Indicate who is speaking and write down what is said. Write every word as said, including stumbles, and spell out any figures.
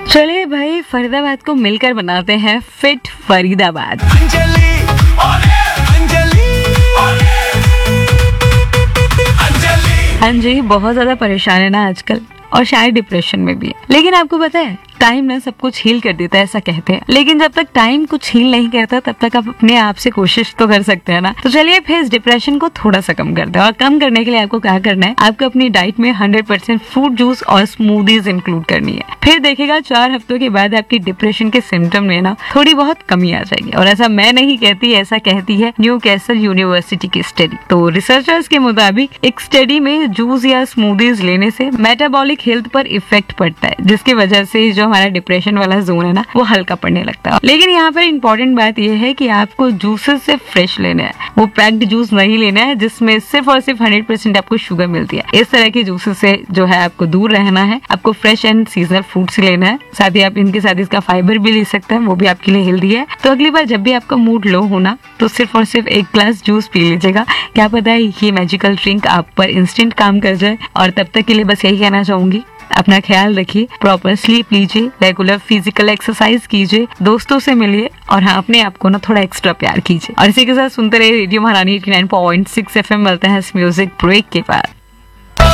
Speaker 1: चलिए भाई, फरीदाबाद को मिलकर बनाते हैं फिट फरीदाबाद।
Speaker 2: अंजलि, अंजलि, अंजलि।
Speaker 1: हाँ जी, बहुत ज्यादा परेशान है ना आजकल, और शायद डिप्रेशन में भी है। लेकिन आपको पता है, टाइम ना सब कुछ हील कर देता है, ऐसा कहते हैं। लेकिन जब तक टाइम कुछ हील नहीं करता, तब तक आप अपने आप से कोशिश तो कर सकते हैं ना। तो चलिए फिर इस डिप्रेशन को थोड़ा सा कम करते हैं। और कम करने के लिए आपको क्या करना है, आपको अपनी डाइट में हंड्रेड परसेंट फ्रूट जूस और स्मूदीज इंक्लूड करनी है। फिर देखिएगा चार हफ्तों के बाद आपकी डिप्रेशन के सिम्टम में ना थोड़ी बहुत कमी आ जाएगी। और ऐसा मैं नहीं कहती, ऐसा कहती है न्यू कैसल यूनिवर्सिटी की स्टडी। तो रिसर्चर्स के मुताबिक एक स्टडी में जूस या स्मूदीज लेने से मेटाबॉलिक हेल्थ पर इफेक्ट पड़ता है, जिसकी वजह से जो हमारा डिप्रेशन वाला जोन है ना, वो हल्का पड़ने लगता है। लेकिन यहाँ पर इम्पोर्टेंट बात यह है कि आपको जूसेस से फ्रेश लेना है, वो पैक्ड जूस नहीं लेना है जिसमें सिर्फ और सिर्फ हंड्रेड परसेंट आपको शुगर मिलती है। इस तरह के जूसेस से जो है आपको दूर रहना है। आपको फ्रेश एंड सीजनल फ्रूट्स लेना है, साथ ही आप इनके साथ इसका फाइबर भी ले सकते हैं, वो भी आपके लिए हेल्दी है। तो अगली बार जब भी आपका मूड लो होना, तो सिर्फ और सिर्फ एक ग्लास जूस पी लीजिएगा। क्या पता है ये मैजिकल ड्रिंक आप पर इंस्टेंट काम कर जाए। और तब तक के लिए बस यही कहना चाहूंगी, अपना ख्याल रखिए, प्रॉपर स्लीप लीजिए, रेगुलर फिजिकल एक्सरसाइज कीजिए, दोस्तों से मिलिए, और हाँ, अपने आप को ना थोड़ा एक्स्ट्रा प्यार कीजिए। और इसी के साथ सुनते रहिए रेडियो महारानी eighty nine point six F M. मिलते हैं इस म्यूजिक ब्रेक के बाद।